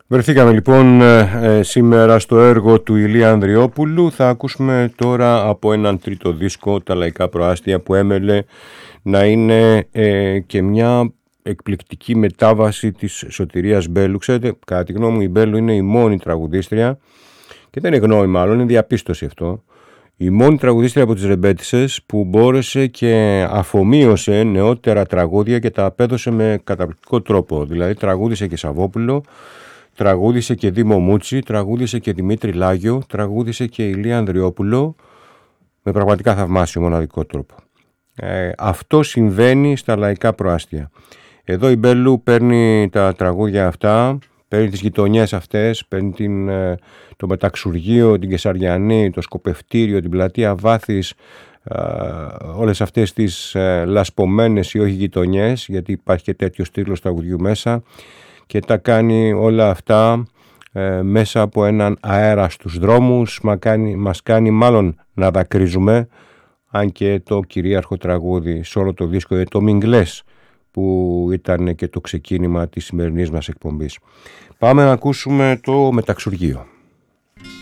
Βρεθήκαμε λοιπόν σήμερα στο έργο του Ηλία Ανδριόπουλου. Θα ακούσουμε τώρα από έναν τρίτο δίσκο, τα λαϊκά προάστια, που έμελε να είναι και μια εκπληκτική μετάβαση της Σωτηρίας Μπέλου. Ξέρετε, κατά τη γνώμη μου, η Μπέλου είναι η μόνη τραγουδίστρια, και δεν είναι γνώμη μάλλον, είναι διαπίστωση αυτό, η μόνη τραγουδίστρια από τις Ρεμπέτισσες που μπόρεσε και αφομοίωσε νεότερα τραγούδια και τα απέδωσε με καταπληκτικό τρόπο. Δηλαδή τραγούδισε και Σαββόπουλο, τραγούδισε και Δήμο Μούτσι, τραγούδισε και Δημήτρη Λάγιο, τραγούδισε και Ηλία Ανδριόπουλο με πραγματικά θαυμάσιο μοναδικό τρόπο. Αυτό συμβαίνει στα λαϊκά προάστια. Εδώ η Μπέλου παίρνει τα τραγούδια αυτά, παίρνει τις γειτονιές αυτές, παίρνει το Μεταξουργείο, την Κεσαριανή, το Σκοπευτήριο, την Πλατεία Βάθης, όλες αυτές τις λασπωμένες ή όχι γειτονιές, γιατί υπάρχει και τέτοιος τίτλος τραγουδιού μέσα, και τα κάνει όλα αυτά μέσα από έναν αέρα στους δρόμους. Μας κάνει μάλλον να δακρύζουμε, αν και το κυρίαρχο τραγούδι σε όλο το δίσκο είναι το Μιγκλές, που ήταν και το ξεκίνημα της σημερινής μας εκπομπής. Πάμε να ακούσουμε το Μεταξουργείο.